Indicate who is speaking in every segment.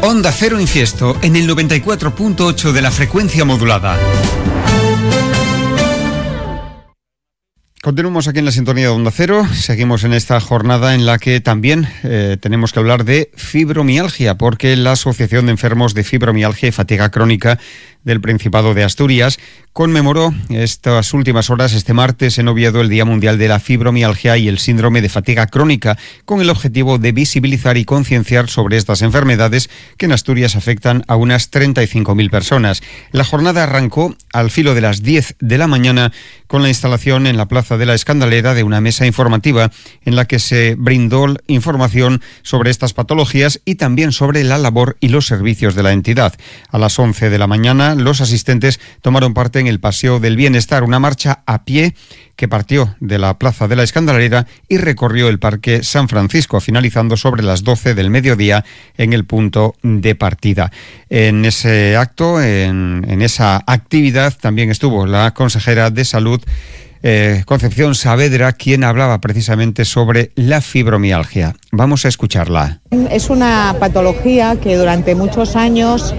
Speaker 1: Onda Cero Infiesto, en el 94.8 de la frecuencia modulada. Continuamos aquí en la sintonía de Onda Cero. Seguimos en esta jornada en la que también tenemos que hablar de fibromialgia, porque la Asociación de Enfermos de Fibromialgia y Fatiga Crónica del Principado de Asturias conmemoró estas últimas horas, este martes, en Oviedo, el Día Mundial de la Fibromialgia y el Síndrome de Fatiga Crónica, con el objetivo de visibilizar y concienciar sobre estas enfermedades que en Asturias afectan a unas 35.000 personas. La jornada arrancó al filo de las 10 de la mañana con la instalación en la Plaza de la Escandalera de una mesa informativa en la que se brindó información sobre estas patologías y también sobre la labor y los servicios de la entidad. A las 11 de la mañana, los asistentes tomaron parte en el Paseo del Bienestar, una marcha a pie que partió de la Plaza de la Escandalera y recorrió el Parque San Francisco, finalizando sobre las 12 del mediodía en el punto de partida. En ese acto, en esa actividad, también estuvo la consejera de Salud, Concepción Saavedra, quien hablaba precisamente sobre la fibromialgia. Vamos a escucharla.
Speaker 2: Es una patología que durante muchos años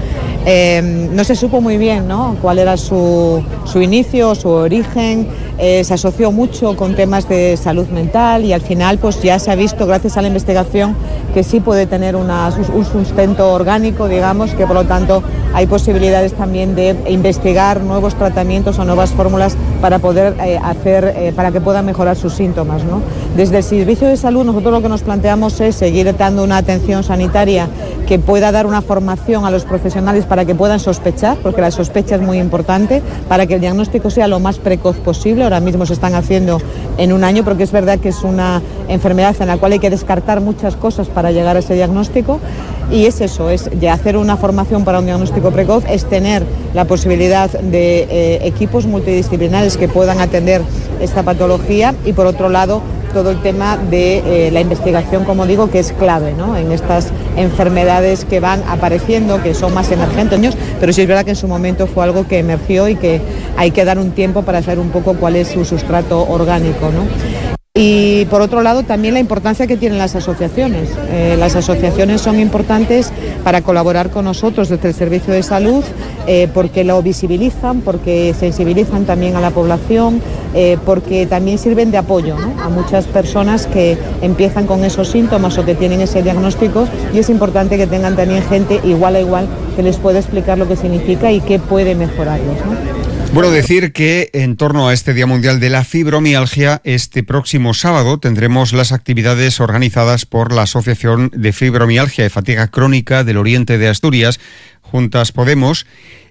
Speaker 2: no se supo muy bien, ¿no?, cuál era su inicio, su origen. Se asoció mucho con temas de salud mental y al final pues ya se ha visto, gracias a la investigación, que sí puede tener un sustento orgánico, digamos, que por lo tanto hay posibilidades también de investigar nuevos tratamientos o nuevas fórmulas para poder para que puedan mejorar sus síntomas, ¿no? Desde el Servicio de Salud nosotros lo que nos planteamos es seguir dando una atención sanitaria que pueda dar una formación a los profesionales para que puedan sospechar, porque la sospecha es muy importante, para que el diagnóstico sea lo más precoz posible. Ahora mismo se están haciendo en un año, porque es verdad que es una enfermedad en la cual hay que descartar muchas cosas para llegar a ese diagnóstico, y es eso, es de hacer una formación para un diagnóstico precoz, es tener la posibilidad de equipos multidisciplinares que puedan atender esta patología, y por otro lado todo el tema de la investigación, como digo, que es clave, ¿no?, en estas enfermedades que van apareciendo, que son más emergentes, pero sí es verdad que en su momento fue algo que emergió y que hay que dar un tiempo para saber un poco cuál es su sustrato orgánico, ¿no? Y por otro lado también la importancia que tienen las asociaciones. Las asociaciones son importantes para colaborar con nosotros desde el Servicio de Salud, porque lo visibilizan, porque sensibilizan también a la población, porque también sirven de apoyo, ¿no?, a muchas personas que empiezan con esos síntomas o que tienen ese diagnóstico, y es importante que tengan también gente igual a igual que les pueda explicar lo que significa y qué puede mejorarlos, ¿no?
Speaker 1: Bueno, decir que en torno a este Día Mundial de la Fibromialgia, este próximo sábado tendremos las actividades organizadas por la Asociación de Fibromialgia y Fatiga Crónica del Oriente de Asturias, Juntas Podemos,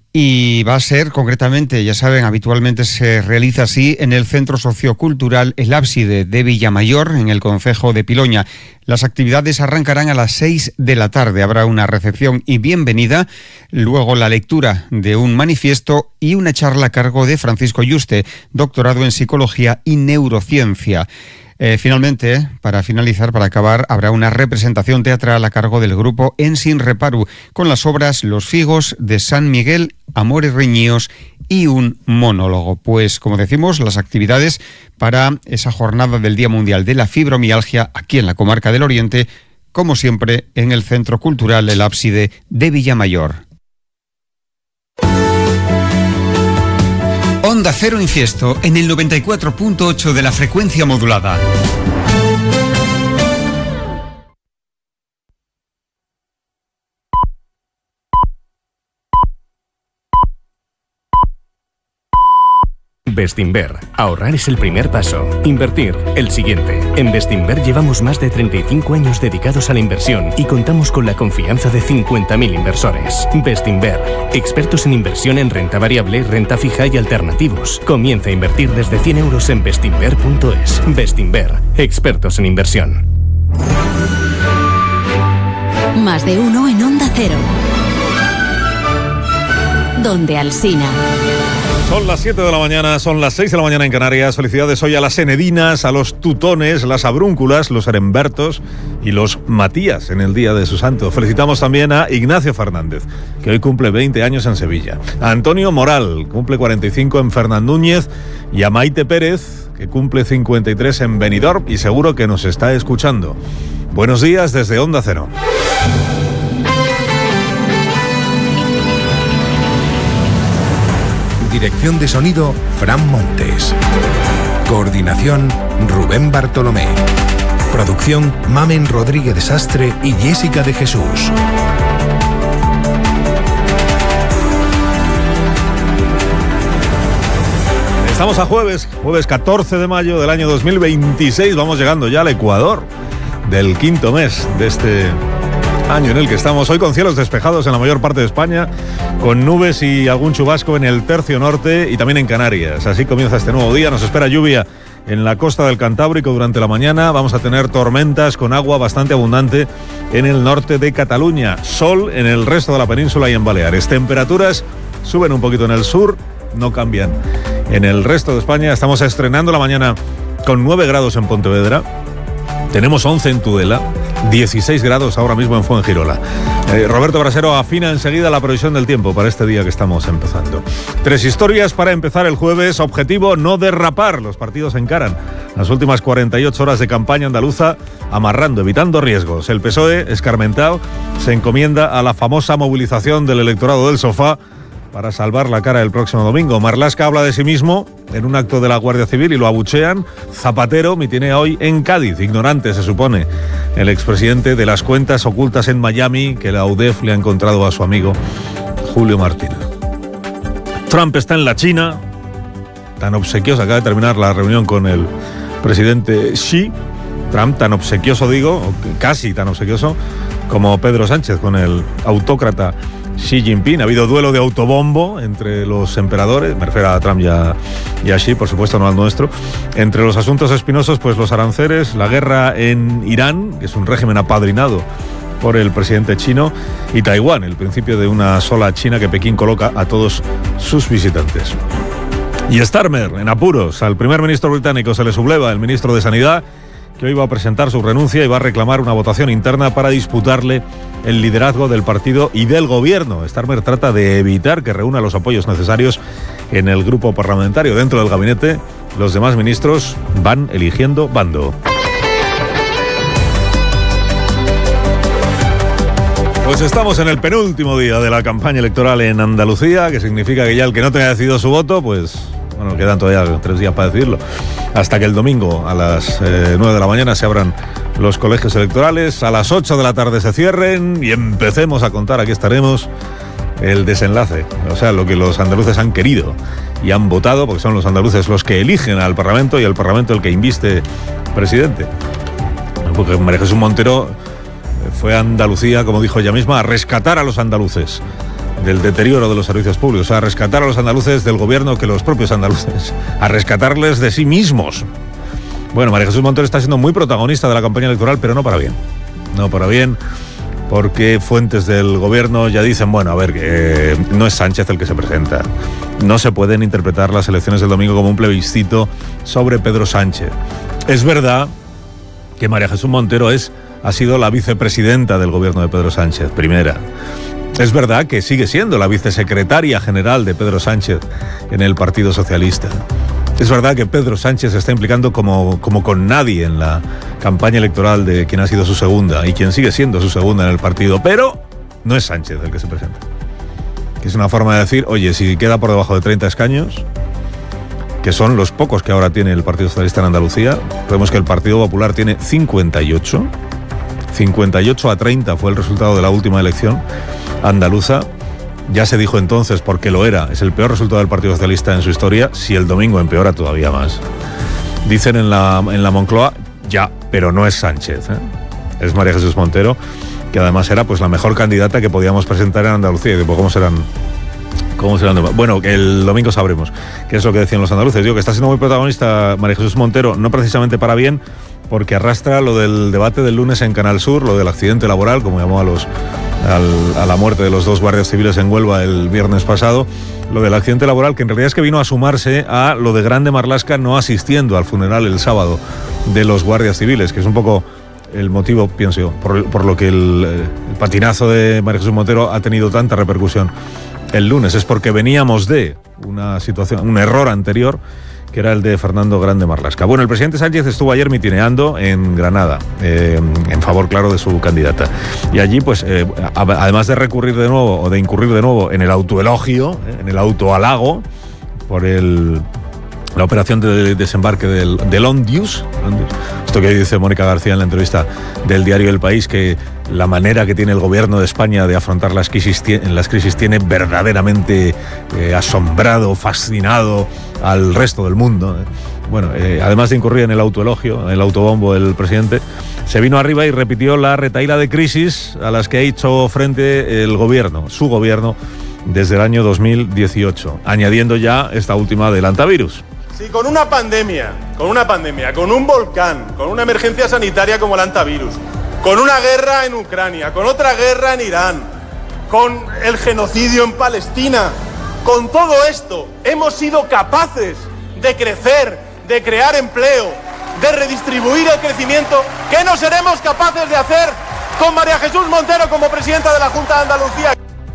Speaker 1: y va a ser concretamente, ya saben, habitualmente se realiza así en el Centro Sociocultural El Ábside de Villamayor, en el concejo de Piloña. Las actividades arrancarán a las 6 de la tarde. Habrá una recepción y bienvenida, luego la lectura de un manifiesto y una charla a cargo de Francisco Yuste, doctorado en Psicología y Neurociencia. Finalmente, para acabar, habrá una representación teatral a cargo del grupo En Sin Reparu, con las obras Los Figos de San Miguel, Amores Reñíos y un monólogo. Pues, como decimos, las actividades para esa jornada del Día Mundial de la Fibromialgia aquí en la comarca del Oriente, como siempre, en el Centro Cultural El Ábside de Villamayor. Onda Cero Infiesto, en el 94.8 de la frecuencia modulada.
Speaker 3: Bestinver. Ahorrar es el primer paso. Invertir, el siguiente. En Bestinver llevamos más de 35 años dedicados a la inversión y contamos con la confianza de 50.000 inversores. Bestinver. Expertos en inversión en renta variable, renta fija y alternativos. Comienza a invertir desde 100 euros en bestinver.es. Bestinver. Expertos en inversión.
Speaker 4: Más de uno en Onda Cero. Donde Alsina.
Speaker 5: Son las 7 de la mañana, son las 6 de la mañana en Canarias. Felicidades hoy a las Enedinas, a los Tutones, las Abrúnculas, los Herembertos y los Matías en el día de su santo. Felicitamos también a Ignacio Fernández, que hoy cumple 20 años en Sevilla. A Antonio Moral, cumple 45 en Fernandúñez. Y a Maite Pérez, que cumple 53 en Benidorm y seguro que nos está escuchando. Buenos días desde Onda Cero.
Speaker 6: dirección de sonido, Fran Montes. Coordinación, Rubén Bartolomé. Producción, Mamen Rodríguez de Sastre y Jessica de Jesús.
Speaker 5: Estamos a jueves 14 de mayo del año 2026. Vamos llegando ya al Ecuador del quinto mes de este año en el que estamos. Hoy con cielos despejados en la mayor parte de España, con nubes y algún chubasco en el tercio norte y también en Canarias. Así comienza este nuevo día. Nos espera lluvia en la costa del Cantábrico durante la mañana. Vamos a tener tormentas con agua bastante abundante en el norte de Cataluña. Sol en el resto de la península y en Baleares. Temperaturas suben un poquito en el sur, no cambian en el resto de España. Estamos estrenando la mañana con 9 grados en Pontevedra. Tenemos 11 en Tudela, 16 grados ahora mismo en Fuengirola. Roberto Brasero afina enseguida la previsión del tiempo para este día que estamos empezando. 3 historias para empezar el jueves. Objetivo: no derrapar. Los partidos encaran las últimas 48 horas de campaña andaluza amarrando, evitando riesgos. El PSOE, escarmentado, se encomienda a la famosa movilización del electorado del sofá para salvar la cara el próximo domingo. Marlaska habla de sí mismo en un acto de la Guardia Civil y lo abuchean. Zapatero mitinea hoy en Cádiz. Ignorante, se supone, el expresidente de las cuentas ocultas en Miami que la UDEF le ha encontrado a su amigo Julio Martínez. Trump está en la China, tan obsequioso. Acaba de terminar la reunión con el presidente Xi. Trump tan obsequioso, digo, casi tan obsequioso como Pedro Sánchez con el autócrata Xi Jinping. Ha habido duelo de autobombo entre los emperadores, me refiero a Trump y a Xi, por supuesto, no al nuestro. Entre los asuntos espinosos, pues los aranceles, la guerra en Irán, que es un régimen apadrinado por el presidente chino, y Taiwán, el principio de una sola China que Pekín coloca a todos sus visitantes. Y Starmer, en apuros. Al primer ministro británico se le subleva el ministro de Sanidad, que hoy va a presentar su renuncia y va a reclamar una votación interna para disputarle el liderazgo del partido y del gobierno. Starmer trata de evitar que reúna los apoyos necesarios en el grupo parlamentario. Dentro del gabinete, los demás ministros van eligiendo bando. Pues estamos en el penúltimo día de la campaña electoral en Andalucía, que significa que ya el que no tenga decidido su voto, pues bueno, quedan todavía 3 días para decidirlo, hasta que el domingo a las 9 de la mañana se abran los colegios electorales, a las 8 de la tarde se cierren y empecemos a contar, aquí estaremos, el desenlace, o sea, lo que los andaluces han querido y han votado, porque son los andaluces los que eligen al Parlamento y el Parlamento el que inviste presidente. Porque María Jesús Montero fue a Andalucía, como dijo ella misma, a rescatar a los andaluces del deterioro de los servicios públicos, a rescatar a los andaluces del gobierno que los propios andaluces, a rescatarles de sí mismos. Bueno, María Jesús Montero está siendo muy protagonista de la campaña electoral, pero no para bien. No para bien, porque fuentes del gobierno ya dicen, bueno, a ver, que no es Sánchez el que se presenta. No se pueden interpretar las elecciones del domingo como un plebiscito sobre Pedro Sánchez. Es verdad que María Jesús Montero ha sido la vicepresidenta del gobierno de Pedro Sánchez, primera. Es verdad que sigue siendo la vicesecretaria general de Pedro Sánchez en el Partido Socialista. Es verdad que Pedro Sánchez se está implicando como con nadie en la campaña electoral de quien ha sido su segunda y quien sigue siendo su segunda en el partido, pero no es Sánchez el que se presenta. Que es una forma de decir, oye, si queda por debajo de 30 escaños, que son los pocos que ahora tiene el Partido Socialista en Andalucía, vemos que el Partido Popular tiene 58. 58 a 30 fue el resultado de la última elección andaluza. Ya se dijo entonces, porque lo era, es el peor resultado del Partido Socialista en su historia. Si el domingo empeora, todavía más. Dicen en la Moncloa, ya, pero no es Sánchez, ¿eh? Es María Jesús Montero, que además era pues la mejor candidata que podíamos presentar en Andalucía. Y digo, ¿cómo serán? Bueno, que el domingo sabremos qué es lo que decían los andaluces. Digo que está siendo muy protagonista María Jesús Montero, no precisamente para bien, porque arrastra lo del debate del lunes en Canal Sur, lo del accidente laboral, como llamó a la muerte de los 2 guardias civiles en Huelva el viernes pasado, lo del accidente laboral, que en realidad es que vino a sumarse a lo de Grande Marlaska no asistiendo al funeral el sábado de los guardias civiles, que es un poco el motivo, pienso yo, por lo que el patinazo de María Jesús Montero ha tenido tanta repercusión el lunes. Es porque veníamos de una situación, un error anterior, que era el de Fernando Grande Marlaska. Bueno, el presidente Sánchez estuvo ayer mitineando en Granada, en favor, claro, de su candidata. Y allí, pues, además de recurrir de nuevo, o de incurrir de nuevo en el autoelogio, en el autohalago, por la operación de desembarque del Ondius. Esto que dice Mónica García en la entrevista del diario El País, que la manera que tiene el gobierno de España de afrontar las crisis tiene verdaderamente asombrado, fascinado al resto del mundo. Bueno, además de incurrir en el autoelogio, en el autobombo del presidente, se vino arriba y repitió la retahíla de crisis a las que ha hecho frente el gobierno, su gobierno, desde el año 2018, añadiendo ya esta última del antivirus.
Speaker 7: Si con una pandemia, con un volcán, con una emergencia sanitaria como el antivirus, con una guerra en Ucrania, con otra guerra en Irán, con el genocidio en Palestina, con todo esto hemos sido capaces de crecer, de crear empleo, de redistribuir el crecimiento, ¿qué no seremos capaces de hacer con María Jesús Montero como presidenta de la Junta de Andalucía?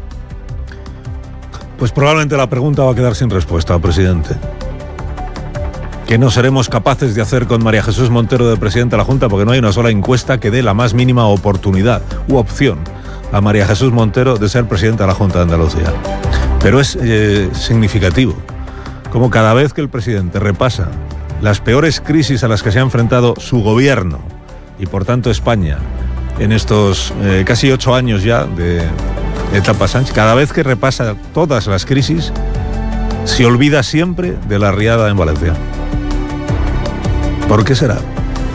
Speaker 5: Pues probablemente la pregunta va a quedar sin respuesta, presidente. ¿Qué no seremos capaces de hacer con María Jesús Montero de presidenta de la Junta? Porque no hay una sola encuesta que dé la más mínima oportunidad u opción a María Jesús Montero de ser presidenta de la Junta de Andalucía. Pero es significativo como cada vez que el presidente repasa las peores crisis a las que se ha enfrentado su gobierno y por tanto España en estos casi 8 años ya de etapa Sánchez, cada vez que repasa todas las crisis se olvida siempre de la riada en Valencia. ¿Por qué será?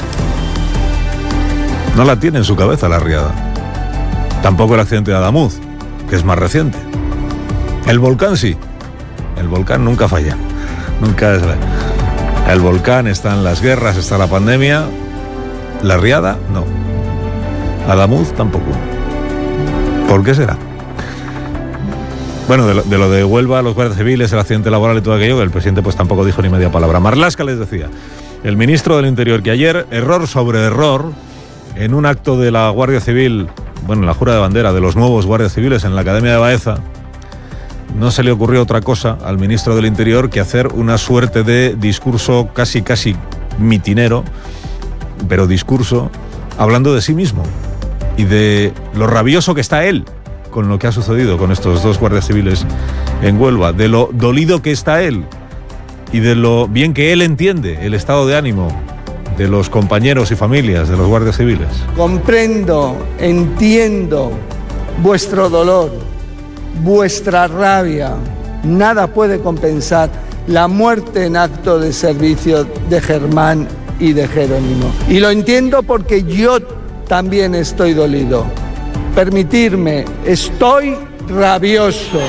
Speaker 5: No la tiene en su cabeza la riada. Tampoco el accidente de Adamuz, que es más reciente. El volcán sí. El volcán nunca falla. Nunca es... El volcán está en las guerras, está la pandemia. La riada, no. Adamuz tampoco. ¿Por qué será? Bueno, de lo de Huelva, los guardias civiles, el accidente laboral y todo aquello, el presidente pues tampoco dijo ni media palabra. Marlaska les decía, el ministro del Interior, que ayer, error sobre error, en un acto de la Guardia Civil, bueno, en la jura de bandera de los nuevos guardias civiles en la Academia de Baeza, no se le ocurrió otra cosa al ministro del Interior que hacer una suerte de discurso casi mitinero, pero discurso hablando de sí mismo y de lo rabioso que está él con lo que ha sucedido con estos dos guardias civiles en Huelva, de lo dolido que está él y de lo bien que él entiende el estado de ánimo de los compañeros y familias de los guardias civiles.
Speaker 8: Comprendo, entiendo vuestro dolor, vuestra rabia. Nada puede compensar la muerte en acto de servicio de Germán y de Jerónimo. Y lo entiendo porque yo también estoy dolido. Permitirme, estoy rabioso.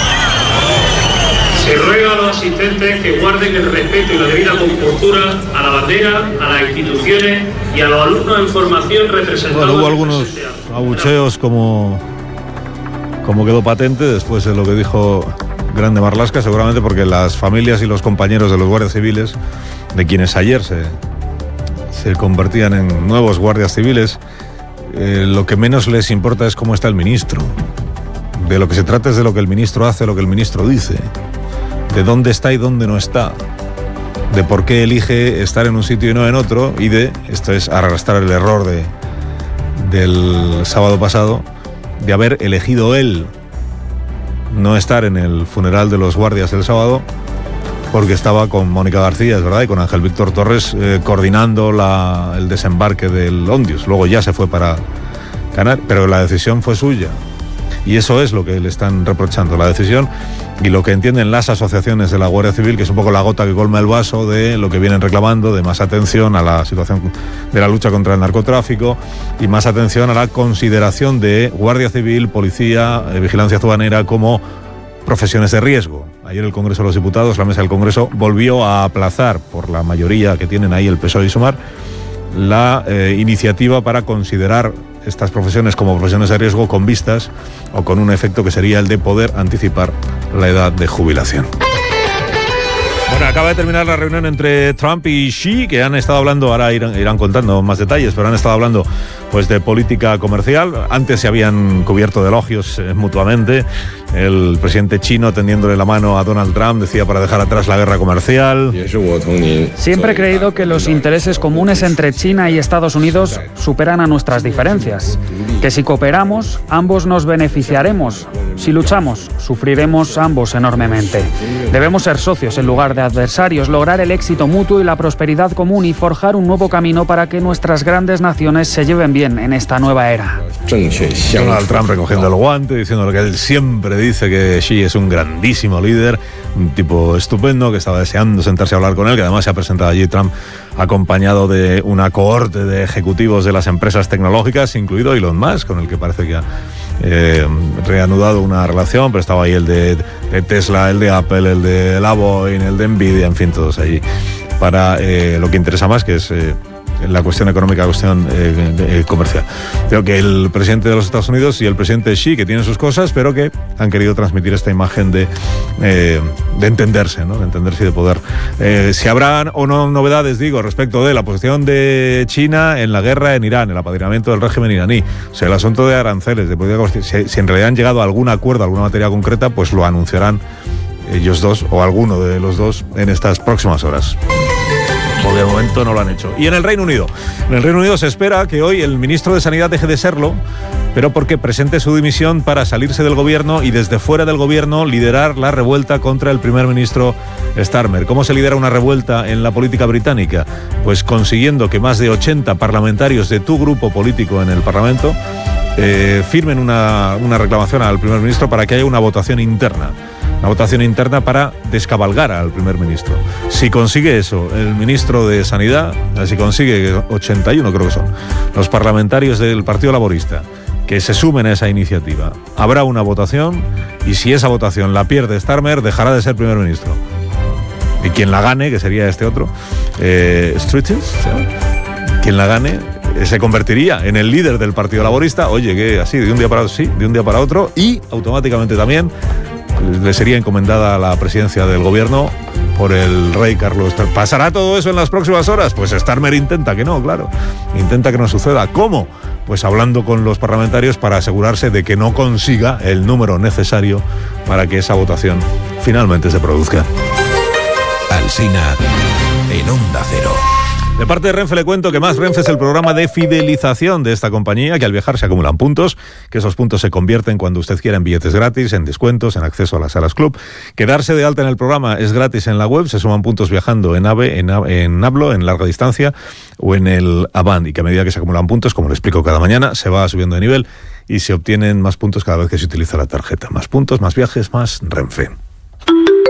Speaker 9: Se ruega a los asistentes que guarden el respeto y la debida compostura a la bandera, a las instituciones y a los alumnos en formación representados.
Speaker 5: Bueno, hubo algunos abucheos como quedó patente después de lo que dijo Grande Marlaska, seguramente porque las familias y los compañeros de los guardias civiles, de quienes ayer se convertían en nuevos guardias civiles, lo que menos les importa es cómo está el ministro. De lo que se trata es de lo que el ministro hace, lo que el ministro dice, de dónde está y dónde no está, de por qué elige estar en un sitio y no en otro, y esto es arrastrar el error del sábado pasado, de haber elegido él no estar en el funeral de los guardias el sábado, porque estaba con Mónica García, es verdad, y con Ángel Víctor Torres coordinando el desembarque del Ondius. Luego ya se fue para Canarias, pero la decisión fue suya. Y eso es lo que le están reprochando, la decisión y lo que entienden las asociaciones de la Guardia Civil, que es un poco la gota que colma el vaso de lo que vienen reclamando, de más atención a la situación de la lucha contra el narcotráfico y más atención a la consideración de Guardia Civil, Policía, Vigilancia Aduanera como profesiones de riesgo. Ayer el Congreso de los Diputados, la mesa del Congreso, volvió a aplazar, por la mayoría que tienen ahí el PSOE y Sumar, la iniciativa para considerar estas profesiones como profesiones de riesgo con vistas o con un efecto que sería el de poder anticipar la edad de jubilación. Bueno, acaba de terminar la reunión entre Trump y Xi, que han estado hablando, ahora irán contando más detalles, pero han estado hablando pues de política comercial. Antes se habían cubierto de elogios mutuamente. El presidente chino, tendiéndole la mano a Donald Trump, decía para dejar atrás la guerra comercial.
Speaker 10: Siempre he creído que los intereses comunes entre China y Estados Unidos superan a nuestras diferencias. Que si cooperamos, ambos nos beneficiaremos. Si luchamos, sufriremos ambos enormemente. Debemos ser socios en lugar de adversarios, lograr el éxito mutuo y la prosperidad común y forjar un nuevo camino para que nuestras grandes naciones se lleven bien en esta nueva era.
Speaker 5: Donald Trump recogiendo el guante, diciendo lo que él siempre dice, que Xi es un grandísimo líder, un tipo estupendo, que estaba deseando sentarse a hablar con él, que además se ha presentado allí Trump acompañado de una cohorte de ejecutivos de las empresas tecnológicas, incluido Elon Musk, con el que parece que ha reanudado una relación, pero estaba ahí el de Tesla, el de Apple, el de la Boeing, el de Nvidia, en fin, todos allí para lo que interesa más, que es la cuestión económica, la cuestión comercial. Creo que el presidente de los Estados Unidos y el presidente Xi, que tienen sus cosas, pero que han querido transmitir esta imagen de entenderse, ¿no? De entenderse y de poder. Si habrá o no novedades, digo, respecto de la posición de China en la guerra en Irán, el apadrinamiento del régimen iraní, o sea, el asunto de aranceles, si en realidad han llegado a algún acuerdo, a alguna materia concreta, pues lo anunciarán ellos dos o alguno de los dos en estas próximas horas. Porque de momento no lo han hecho. Y en el Reino Unido. En el Reino Unido se espera que hoy el ministro de Sanidad deje de serlo, pero porque presente su dimisión para salirse del gobierno y desde fuera del gobierno liderar la revuelta contra el primer ministro Starmer. ¿Cómo se lidera una revuelta en la política británica? Pues consiguiendo que más de 80 parlamentarios de tu grupo político en el Parlamento firmen una reclamación al primer ministro para que haya una votación interna. Una votación interna para descabalgar al primer ministro. Si consigue eso el ministro de Sanidad, si consigue 81 creo que son los parlamentarios del Partido Laborista que se sumen a esa iniciativa, habrá una votación y si esa votación la pierde Starmer, dejará de ser primer ministro. Y quien la gane, que sería este otro, Struthers, quien la gane se convertiría en el líder del Partido Laborista. Oye, que así de un día para otro y automáticamente también le sería encomendada la presidencia del gobierno por el rey Carlos III. ¿Pasará todo eso en las próximas horas? Pues Starmer intenta que no, claro. Intenta que no suceda. ¿Cómo? Pues hablando con los parlamentarios para asegurarse de que no consiga el número necesario para que esa votación finalmente se produzca.
Speaker 6: Alsina en Onda Cero.
Speaker 5: De parte de Renfe le cuento que Más Renfe es el programa de fidelización de esta compañía, que al viajar se acumulan puntos, que esos puntos se convierten cuando usted quiera en billetes gratis, en descuentos, en acceso a las salas club. Quedarse de alta en el programa es gratis en la web, se suman puntos viajando en AVE, en Hablo, en larga distancia o en el Avant, y que a medida que se acumulan puntos, como le explico cada mañana, se va subiendo de nivel y se obtienen más puntos cada vez que se utiliza la tarjeta. Más puntos, más viajes, más Renfe.